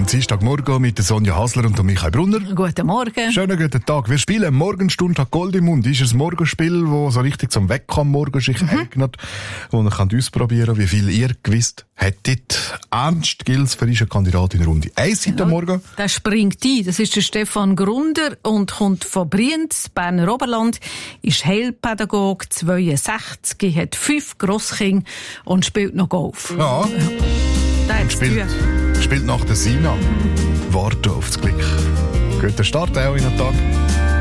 Am Dienstagmorgen mit der Sonja Hasler und Michael Brunner. Guten Morgen. Schönen guten Tag. Wir spielen Morgenstunde hat Gold im Mund. Ist ein Morgenspiel, das so richtig zum Wecken am Morgen sich eignet. Wo ihr könnt ausprobieren, wie viel ihr gewusst hättet. Ernst Gils für eine Kandidatin in Runde 1 heute Morgen. Der springt ein. Das ist der Stefan Grunder und kommt von Brienz, Berner Oberland, ist Heilpädagoge, 62, hat 5 Grosskinder und spielt noch Golf. Ja. Der hat's zu tun. Spielt nach der Sina. Warten auf das Glück. Guten Start auch in den Tag.